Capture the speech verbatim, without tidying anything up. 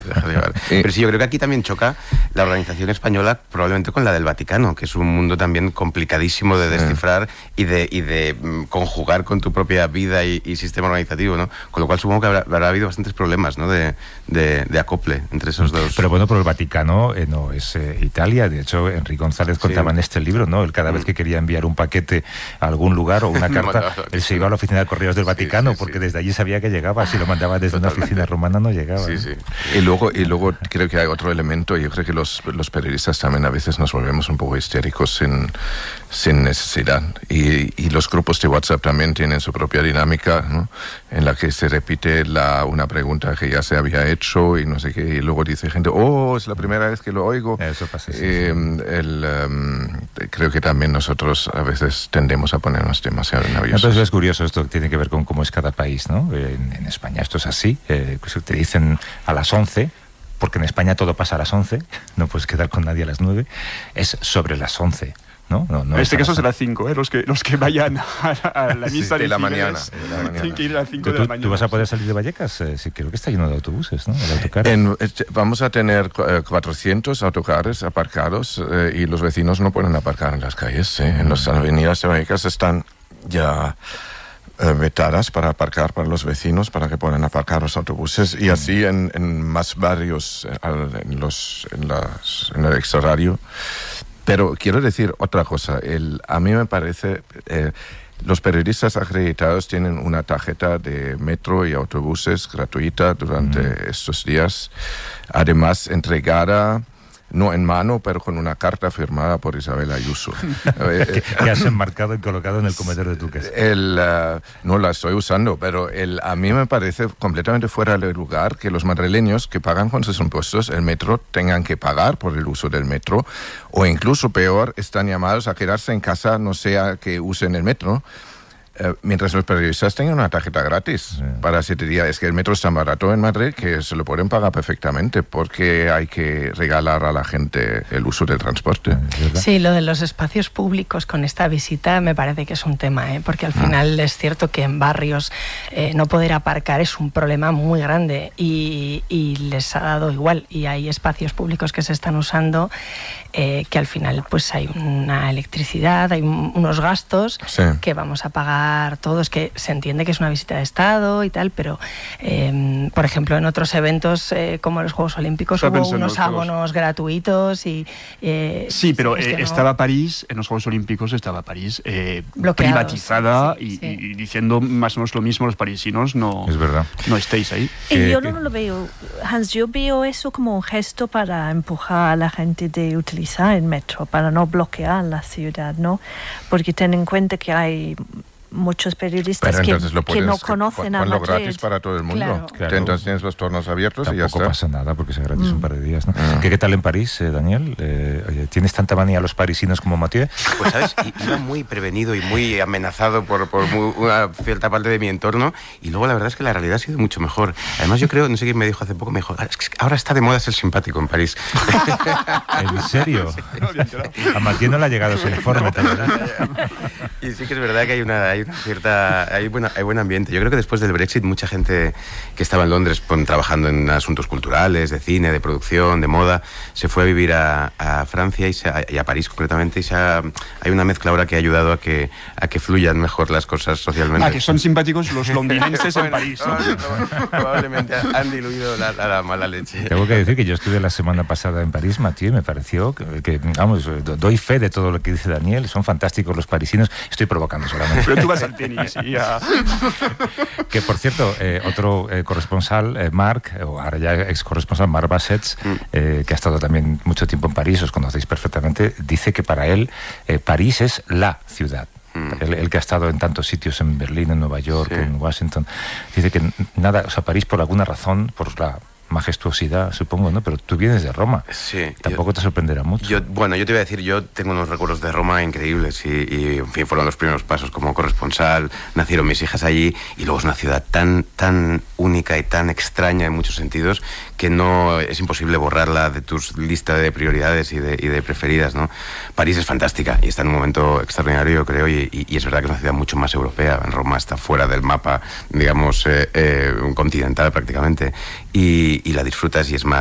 Deja de llevar. Pero sí, yo creo que aquí también choca la organización española probablemente con la del Vaticano, que es un mundo también complicadísimo de descifrar y de, y de mm, conjugar con tu propia vida y, y sistema organizativo, ¿no? Con lo cual supongo que habrá, habrá habido bastantes problemas, ¿no? de, de, de acople entre esos dos. Pero bueno, pero el Vaticano eh, no es eh, Italia. De hecho, Enrique González contaba sí. en este libro, ¿no? Él cada mm. vez que quería enviar un paquete a algún lugar o una carta, él se iba a la oficina de correos del Vaticano sí, sí, porque sí. desde allí sabía que llegaba. Si lo mandaba desde Totalmente. una oficina romana no llegaba. Sí, ¿no? sí. Y luego, y luego creo que hay otro elemento. Yo creo que los, los periodistas también a veces nos volvemos un poco histéricos sin, sin necesidad. Y, y los grupos de WhatsApp también tienen su propia dinámica, ¿no? En la que se repite la, una pregunta que ya se había hecho y no sé qué, y luego dice gente, oh, es la primera vez que lo oigo. Eso pasa, sí, eh, sí. El, um, creo que también nosotros a veces tendemos a ponernos demasiado nerviosos. Entonces es curioso, esto tiene que ver con cómo es cada país, ¿no? En, en España esto es así, eh, te dicen a las once, porque en España todo pasa a las once, no puedes quedar con nadie a las nueve, es sobre las once. ¿No? No, no en este caso será cinco, ¿eh? Los que, los que vayan a, a la misa sí, de, de la Figueres, mañana, de la mañana. Tienen que ir a las cinco ¿Tú, de la mañana. ¿Tú vas a poder salir de Vallecas? Eh, sí, creo que está lleno de autobuses, ¿no? El autocar. En, vamos a tener eh, cuatrocientos autocares aparcados eh, y los vecinos no pueden aparcar en las calles. ¿eh? En las avenidas de Vallecas están ya eh, vetadas para aparcar para los vecinos, para que puedan aparcar los autobuses. Y así en, en más barrios, eh, en, los, en, las, en el extrarradio. Pero quiero decir otra cosa. El, a mí me parece... Eh, los periodistas acreditados tienen una tarjeta de metro y autobuses gratuita durante mm. estos días. Además, entregada... no en mano, pero con una carta firmada por Isabel Ayuso. que, que has enmarcado y colocado en el comedor de tu casa. El, uh, no la estoy usando, pero el, a mí me parece completamente fuera de lugar que los madrileños que pagan con sus impuestos el metro tengan que pagar por el uso del metro, o incluso peor, están llamados a quedarse en casa, no sea que usen el metro, Uh, mientras los periodistas tengan una tarjeta gratis sí. para siete días. Es que el metro es tan barato en Madrid que se lo pueden pagar perfectamente, porque hay que regalar a la gente el uso del transporte. Sí, lo de los espacios públicos con esta visita me parece que es un tema, ¿eh? Porque al final mm. es cierto que en barrios eh, no poder aparcar es un problema muy grande y, y les ha dado igual, y hay espacios públicos que se están usando eh, que al final pues hay una electricidad, hay un, unos gastos sí. que vamos a pagar todos, que se entiende que es una visita de Estado y tal, pero eh, por ejemplo en otros eventos eh, como los Juegos Olímpicos hubo unos abonos gratuitos y eh, sí, pero eh, no... estaba París, en los Juegos Olímpicos estaba París eh, privatizada sí, sí, sí. Y, y diciendo más o menos lo mismo los parisinos, no, es verdad. no estéis ahí. Y eh, yo no lo veo, Hans, yo veo eso como un gesto para empujar a la gente de utilizar el metro, para no bloquear la ciudad, ¿no? Porque ten en cuenta que hay muchos periodistas que, que no conocen a Madrid. Gratis para todo el mundo. Claro. Claro. Entonces tienes los tornos abiertos. Tampoco y ya está. Pasa nada porque sea gratis mm. un par de días, ¿no? Mm. ¿Qué, ¿Qué tal en París, eh, Daniel? Eh, ¿Tienes tanta manía a los parisinos como Mathieu? Pues sabes, iba muy prevenido y muy amenazado por, por muy, una cierta parte de mi entorno, y luego la verdad es que la realidad ha sido mucho mejor. Además yo creo, no sé quién me dijo hace poco, me dijo, ahora está de moda ser simpático en París. ¿En serio? Sí. A Mathieu no le ha llegado ese informe, ¿verdad? Y sí que es verdad que hay una, hay una cierta, hay, buena, hay buen ambiente. Yo creo que después del Brexit mucha gente que estaba en Londres pon, trabajando en asuntos culturales, de cine, de producción, de moda, se fue a vivir a, a Francia y, se, a, y a París concretamente, y se ha, hay una mezcla ahora que ha ayudado a que, a que fluyan mejor las cosas socialmente. Ah, que son simpáticos los londinenses en París, ¿no? No, no, probablemente han diluido la, la, la mala leche. Tengo que decir que yo estuve la semana pasada en París, Mathieu, y me pareció que, que, vamos, doy fe de todo lo que dice Daniel, son fantásticos los parisinos. Estoy provocando solamente. Pero tú vas al tenis y ya... Que, por cierto, eh, otro eh, corresponsal, eh, Marc, o ahora ya ex corresponsal, Marc Bassets, mm. eh, que ha estado también mucho tiempo en París, os conocéis perfectamente, dice que para él eh, París es la ciudad. Mm. Él, él que ha estado en tantos sitios, en Berlín, en Nueva York, sí. en Washington, dice que nada, o sea, París por alguna razón, por la majestuosidad, supongo, ¿no? Pero tú vienes de Roma. Sí. Tampoco yo, te sorprenderá mucho. Yo, bueno, yo te voy a decir, yo tengo unos recuerdos de Roma increíbles y, y, en fin, fueron los primeros pasos como corresponsal, nacieron mis hijas allí, y luego es una ciudad tan, tan única y tan extraña en muchos sentidos que no es imposible borrarla de tu lista de prioridades y de, y de preferidas, ¿no? París es fantástica y está en un momento extraordinario, yo creo, y, y, y es verdad que es una ciudad mucho más europea. En Roma está fuera del mapa, digamos, eh, eh, continental prácticamente. Y y, y la disfrutas y es más